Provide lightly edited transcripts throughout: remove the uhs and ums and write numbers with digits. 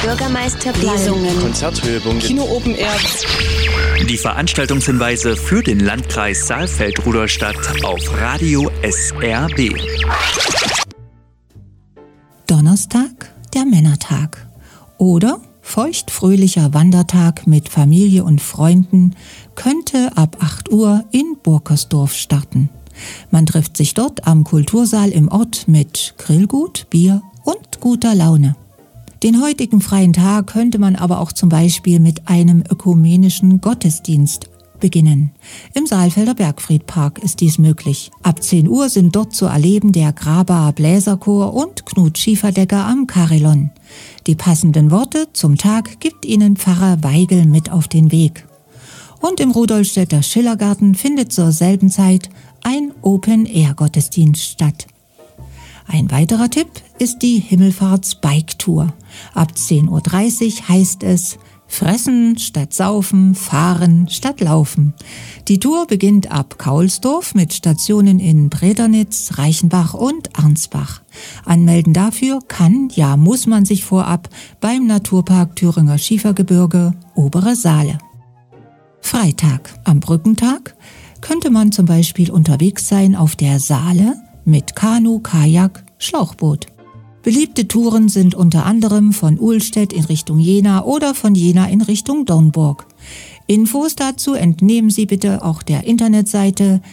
Bürgermeisterplanungen, Konzerthöhepunkte, Kino Open Air. Die Veranstaltungshinweise für den Landkreis Saalfeld-Rudolstadt auf Radio SRB. Donnerstag, der Männertag. Oder feuchtfröhlicher Wandertag mit Familie und Freunden könnte ab 8 Uhr in Burkersdorf starten. Man trifft sich dort am Kultursaal im Ort mit Grillgut, Bier und guter Laune. Den heutigen freien Tag könnte man aber auch zum Beispiel mit einem ökumenischen Gottesdienst beginnen. Im Saalfelder Bergfriedpark ist dies möglich. Ab 10 Uhr sind dort zu erleben der Grabaer Bläserchor und Knut Schieferdecker am Carillon. Die passenden Worte zum Tag gibt Ihnen Pfarrer Weigel mit auf den Weg. Und im Rudolstädter Schillergarten findet zur selben Zeit ein Open-Air-Gottesdienst statt. Ein weiterer Tipp ist die Himmelfahrts-Bike-Tour. Ab 10.30 Uhr heißt es Fressen statt Saufen, Fahren statt Laufen. Die Tour beginnt ab Kaulsdorf mit Stationen in Bredernitz, Reichenbach und Arnsbach. Anmelden dafür muss man sich vorab beim Naturpark Thüringer Schiefergebirge, Obere Saale. Freitag, am Brückentag, könnte man zum Beispiel unterwegs sein auf der Saale mit Kanu, Kajak, Schlauchboot. Beliebte Touren sind unter anderem von Uhlstedt in Richtung Jena oder von Jena in Richtung Dornburg. Infos dazu entnehmen Sie bitte auch der Internetseite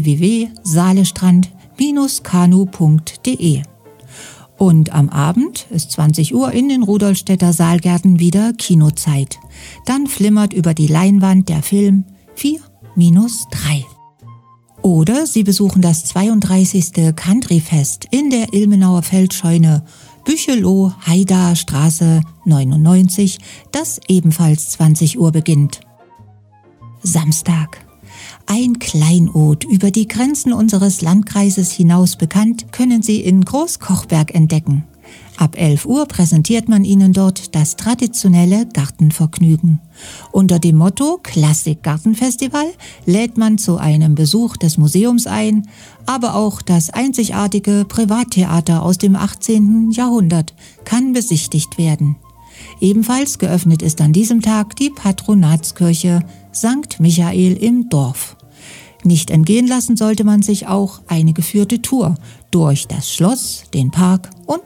www.saalestrand-kanu.de. Und am Abend ist 20 Uhr in den Rudolstädter Saalgärten wieder Kinozeit. Dann flimmert über die Leinwand der Film 4-3. Oder Sie besuchen das 32. Countryfest in der Ilmenauer Feldscheune Büchelow, Haider Straße 99, das ebenfalls 20 Uhr beginnt. Samstag. Ein Kleinod über die Grenzen unseres Landkreises hinaus bekannt, können Sie in Großkochberg entdecken. Ab 11 Uhr präsentiert man Ihnen dort das traditionelle Gartenvergnügen. Unter dem Motto Klassik Gartenfestival lädt man zu einem Besuch des Museums ein, aber auch das einzigartige Privattheater aus dem 18. Jahrhundert kann besichtigt werden. Ebenfalls geöffnet ist an diesem Tag die Patronatskirche St. Michael im Dorf. Nicht entgehen lassen sollte man sich auch eine geführte Tour durch das Schloss, den Park und